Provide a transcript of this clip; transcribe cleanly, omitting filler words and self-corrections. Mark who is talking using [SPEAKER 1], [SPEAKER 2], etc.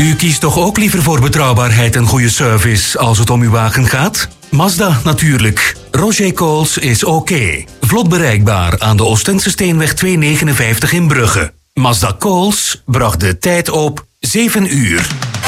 [SPEAKER 1] U kiest toch ook liever voor betrouwbaarheid en goede service als het om uw wagen gaat? Mazda natuurlijk. Roger Coles is oké. Vlot bereikbaar aan de Oostense Steenweg 259 in Brugge. Mazda Coles bracht de tijd op 7 uur.